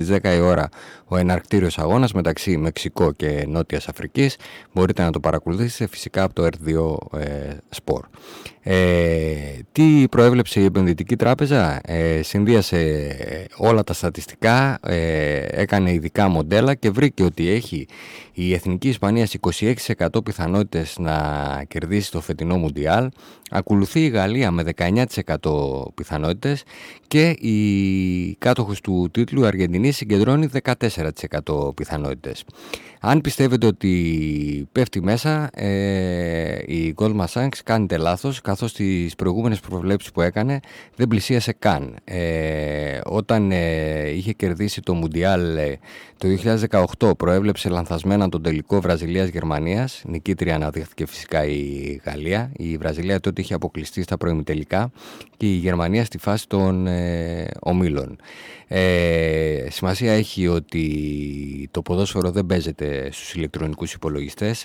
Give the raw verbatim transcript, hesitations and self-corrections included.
δέκα η ώρα ο εναρκτήριος αγώνας μεταξύ Μεξικό και Νότιας Αφρικής. Μπορείτε να το παρακολουθήσετε φυσικά από το αρ δύο ε, Sport. Ε, τι προέβλεψε η Επενδυτική Τράπεζα? Ε, συνδύασε όλα τα στατιστικά, ε, έκανε ειδικά μοντέλα και βρήκε ότι έχει η Εθνική Ισπανία είκοσι έξι τοις εκατό πιθανότητες να κερδίσει το φετινό Μουντιάλ, ακολουθεί η Γαλλία με δεκαεννιά τοις εκατό πιθανότητες και η κάτοχος του τίτλου η Αργεντινή συγκεντρώνει δεκατέσσερα τοις εκατό πιθανότητες. Αν πιστεύετε ότι πέφτει μέσα, ε, η Goldman Sachs κάνετε λάθος, καθώς τις προηγούμενες προβλέψεις που έκανε δεν πλησίασε καν. Ε, όταν ε, είχε κερδίσει το Μουντιάλ ε, το δύο χιλιάδες δεκαοκτώ, προέβλεψε λανθασμένα τον τελικό Βραζιλίας-Γερμανίας. Νικήτρια αναδείχθηκε φυσικά η Γαλλία. Η Βραζιλία τότε είχε αποκλειστεί στα προημιτελικά και η Γερμανία στη φάση των ε, ομίλων. Ε, σημασία έχει ότι το ποδόσφαιρο δεν παίζεται στους ηλεκτρονικούς υπολογιστές,